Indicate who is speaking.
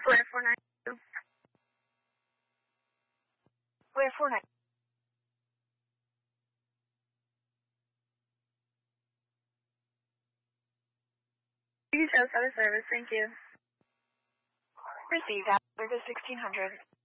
Speaker 1: Where 492?
Speaker 2: Where 492?
Speaker 1: You chose out of service, thank you.
Speaker 2: Received at service 1600.